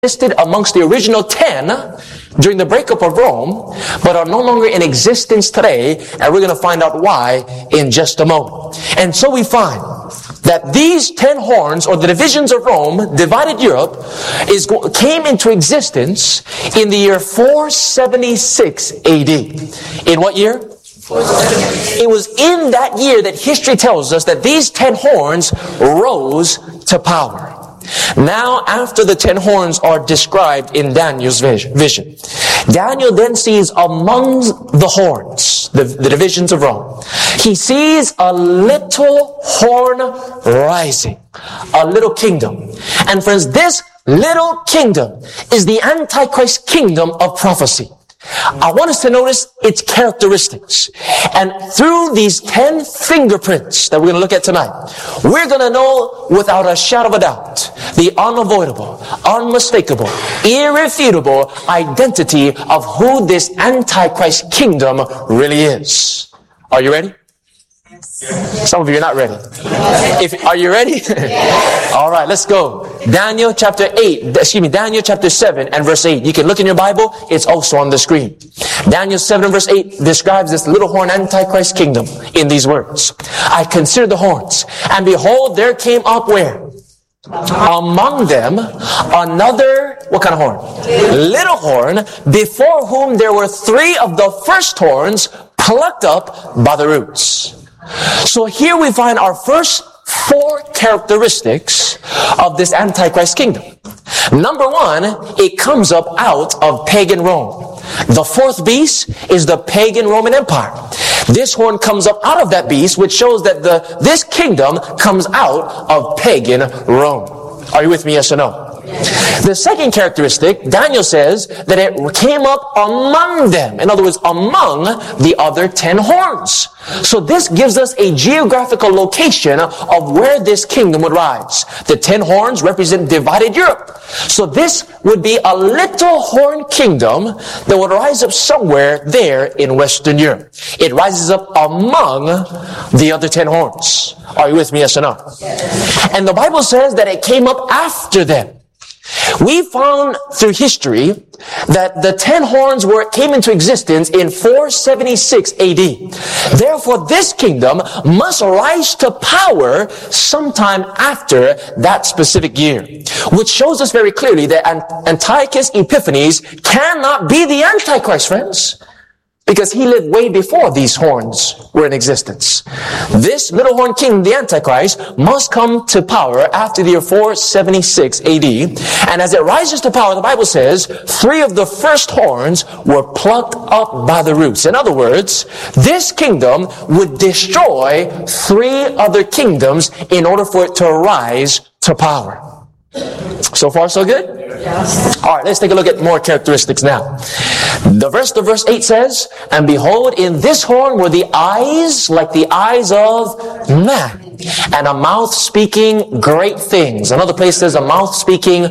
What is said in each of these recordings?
existed amongst the original 10 during the breakup of Rome, but are no longer in existence today, and we're going to find out why in just a moment. And so we find that these 10 horns, or the divisions of Rome, divided Europe, came into existence in the year 476 AD. In what year? It was in that year that history tells us that these 10 horns rose to power. Now, after the 10 horns are described in Daniel's vision, Daniel then sees among the horns, the divisions of Rome, he sees a little horn rising, a little kingdom. And friends, this little kingdom is the Antichrist kingdom of prophecy. I want us to notice its characteristics. And through these 10 fingerprints that we're going to look at tonight, we're going to know without a shadow of a doubt the unavoidable, unmistakable, irrefutable identity of who this Antichrist kingdom really is. Are you ready? Some of you are not ready. Are you ready? All right, let's go. Daniel chapter 7 and verse 8. You can look in your Bible. It's also on the screen. Daniel 7 and verse 8 describes this little horn Antichrist kingdom in these words. I considered the horns, and behold, there came up where? Among them another, what kind of horn? Little horn, before whom there were 3 of the first horns plucked up by the roots. So here we find our first 4 characteristics of this Antichrist kingdom. Number 1, it comes up out of pagan Rome. The 4th beast is the pagan Roman Empire. This horn comes up out of that beast, which shows that this kingdom comes out of pagan Rome. Are you with me, yes or no? The second characteristic, Daniel says that it came up among them. In other words, among the other 10 horns. So this gives us a geographical location of where this kingdom would rise. The 10 horns represent divided Europe. So this would be a little horn kingdom that would rise up somewhere there in Western Europe. It rises up among the other 10 horns. Are you with me, yes or no? And the Bible says that it came up after them. We found through history that the 10 horns came into existence in 476 AD. Therefore, this kingdom must rise to power sometime after that specific year, which shows us very clearly that Antiochus Epiphanes cannot be the Antichrist, friends, because he lived way before these horns were in existence. This little horn king, the Antichrist, must come to power after the year 476 AD. And as it rises to power, the Bible says, 3 of the first horns were plucked up by the roots. In other words, this kingdom would destroy 3 other kingdoms in order for it to rise to power. So far, so good? Yes. All right, let's take a look at more characteristics now. The verse 8 says, and behold, in this horn were the eyes like the eyes of man, and a mouth speaking great things. Another place says a mouth speaking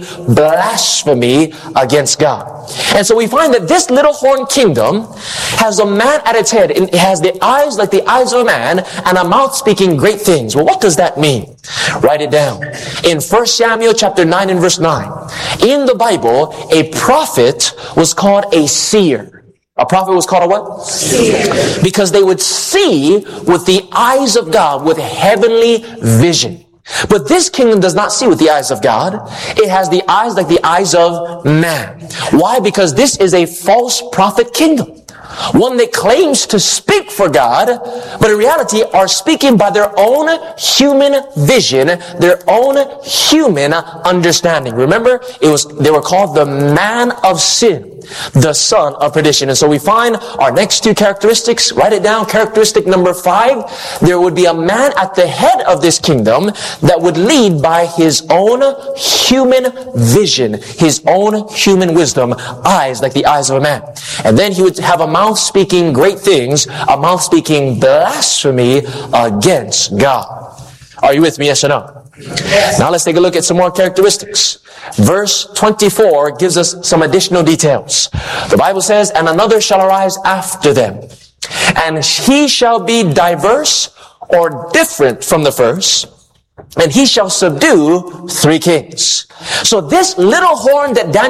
blasphemy against God. And so we find that this little horn kingdom has a man at its head. It has the eyes like the eyes of a man, and a mouth speaking great things. Well, what does that mean? Write it down. In 1 Samuel chapter 9 and verse 9, in the Bible, a prophet was called a seer. A prophet was called a what? Seer. Because they would see with the eyes of God, with heavenly vision. But this kingdom does not see with the eyes of God. It has the eyes like the eyes of man. Why? Because this is a false prophet kingdom. One that claims to speak for God, but in reality are speaking by their own human vision, their own human understanding. Remember, they were called the man of sin, the son of perdition. And so we find our next 2 characteristics. Write it down. Characteristic number 5. There would be a man at the head of this kingdom that would lead by his own human vision, his own human wisdom, eyes like the eyes of a man. And then he would have a mouth speaking great things, a mouth speaking blasphemy against God. Are you with me, yes or no? Yes. Now let's take a look at some more characteristics. Verse 24 gives us some additional details. The Bible says, and another shall arise after them, and he shall be diverse or different from the first, and he shall subdue 3 kings. So this little horn that Daniel